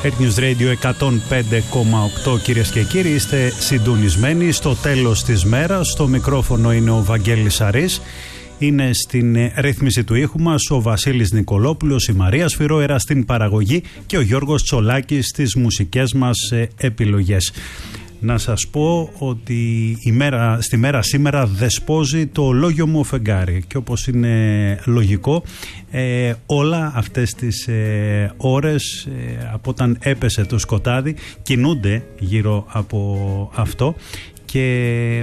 Earth News Radio 105,8 κυρίες και κύριοι, είστε συντονισμένοι στο τέλος της μέρας. Στο μικρόφωνο είναι ο Βαγγέλης Αρής. Είναι στην ρύθμιση του ήχου μας ο Βασίλης Νικολόπουλος, η Μαρία Σφυρόερα στην παραγωγή και ο Γιώργος Τσολάκης στις μουσικές μας επιλογές. Να σας πω ότι στη μέρα σήμερα δεσπόζει το λόγιομο φεγγάρι και όπως είναι λογικό όλα αυτές τις ώρες από όταν έπεσε το σκοτάδι κινούνται γύρω από αυτό και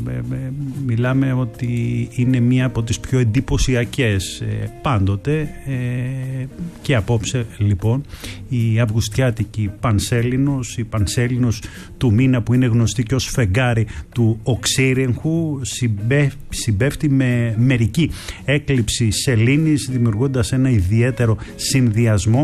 μιλάμε ότι είναι μία από τις πιο εντυπωσιακές πάντοτε και απόψε λοιπόν η αυγουστιάτικη Πανσέλινος, η Πανσέλινος του μήνα που είναι γνωστή και ως φεγγάρι του οξύριγχου, συμπέφτει με μερική έκλειψη σελήνης, δημιουργώντας ένα ιδιαίτερο συνδυασμό.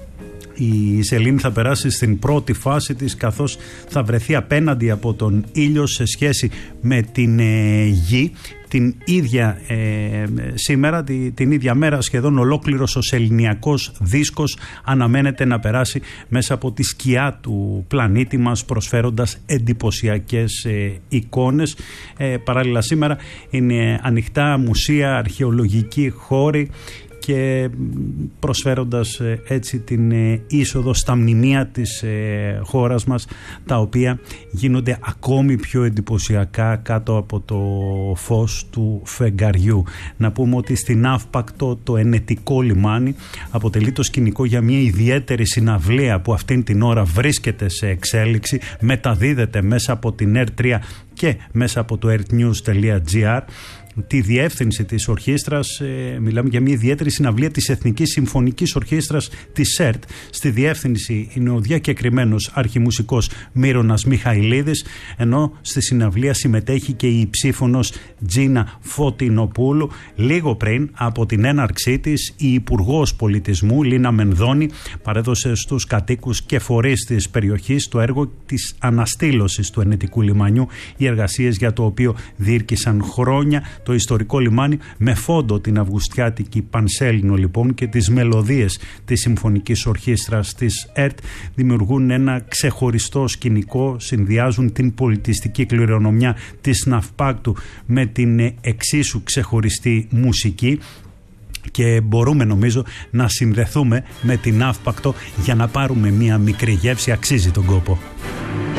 Η σελήνη θα περάσει στην πρώτη φάση της, καθώς θα βρεθεί απέναντι από τον ήλιο σε σχέση με την γη. Την ίδια σήμερα, την ίδια μέρα, σχεδόν ολόκληρος ο σεληνιακός δίσκος αναμένεται να περάσει μέσα από τη σκιά του πλανήτη μας, προσφέροντας εντυπωσιακές εικόνες. Παράλληλα σήμερα είναι ανοιχτά μουσεία, αρχαιολογικοί χώροι και προσφέροντας έτσι την είσοδο στα μνημεία της χώρας μας, τα οποία γίνονται ακόμη πιο εντυπωσιακά κάτω από το φως του φεγγαριού. Να πούμε ότι στην Αύπακτο το Ενετικό λιμάνι αποτελεί το σκηνικό για μια ιδιαίτερη συναυλία που αυτήν την ώρα βρίσκεται σε εξέλιξη, μεταδίδεται μέσα από την R3 και μέσα από το earthnews.gr. Τη διεύθυνση της ορχήστρας, μιλάμε για μια ιδιαίτερη συναυλία της Εθνικής Συμφωνικής Ορχήστρας της ΕΡΤ. Στη διεύθυνση είναι ο διακεκριμένος αρχιμουσικός Μύρονας Μιχαηλίδης, ενώ στη συναυλία συμμετέχει και η ψήφωνος Τζίνα Φωτεινοπούλου. Λίγο πριν από την έναρξή της, η Υπουργός Πολιτισμού Λίνα Μενδώνη παρέδωσε στους κατοίκους και φορείς της περιοχής το έργο της αναστήλωσης του Ενετικού λιμανιού, οι εργασίες για το οποίο διήρκησαν χρόνια. Το ιστορικό λιμάνι με φόντο την αυγουστιάτικη Πανσέλινο λοιπόν και τις μελωδίες της Συμφωνικής Ορχήστρας της ΕΡΤ δημιουργούν ένα ξεχωριστό σκηνικό, συνδυάζουν την πολιτιστική κληρονομιά της Ναυπάκτου με την εξίσου ξεχωριστή μουσική και μπορούμε νομίζω να συνδεθούμε με την Αύπακτο για να πάρουμε μια μικρή γεύση, αξίζει τον κόπο.